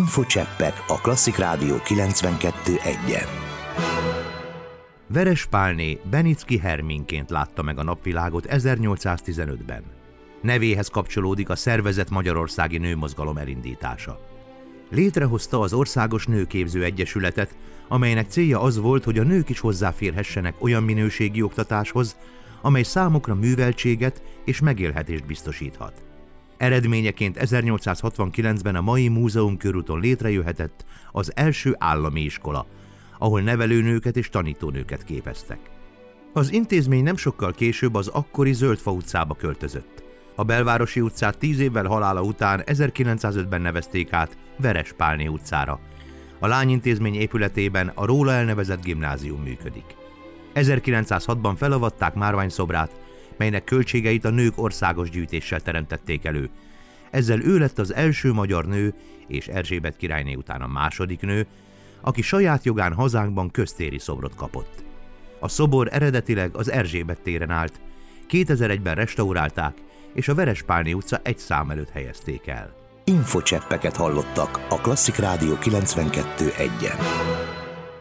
Infocseppek a Klasszik Rádió 92.1-en. Veres Pálné Benicki Herminként látta meg a napvilágot 1815-ben. Nevéhez kapcsolódik a szervezett magyarországi nőmozgalom elindítása. Létrehozta az Országos Nőképző Egyesületet, amelynek célja az volt, hogy a nők is hozzáférhessenek olyan minőségi oktatáshoz, amely számukra műveltséget és megélhetést biztosíthat. Eredményeként 1869-ben a mai Múzeum körúton létrejöhetett az első állami iskola, ahol nevelőnőket és tanítónőket képeztek. Az intézmény nem sokkal később az akkori Zöldfa utcába költözött. A Belvárosi utcát 10 évvel halála után 1905-ben nevezték át Veres Pálné utcára. A lányintézmény épületében a róla elnevezett gimnázium működik. 1906-ban felavatták márványszobrát, melynek költségeit a nők országos gyűjtéssel teremtették elő. Ezzel ő lett az első magyar nő, és Erzsébet királyné után a második nő, aki saját jogán hazánkban köztéri szobrot kapott. A szobor eredetileg az Erzsébet téren állt, 2001-ben restaurálták, és a Veres Pálné utca 1 szám előtt helyezték el. Infocseppeket hallottak a Klasszik Rádió 92.1-en.